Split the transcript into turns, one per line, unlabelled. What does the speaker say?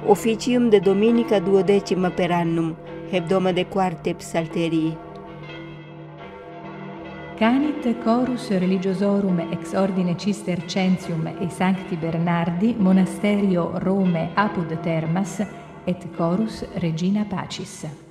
officium de dominica 12 per annum, hebdoma de quarte psalterii.
Canit chorus religiosorum ex ordine Cistercensium e Sancti Bernardi monasterio Rome apud Termas et chorus Regina Pacis.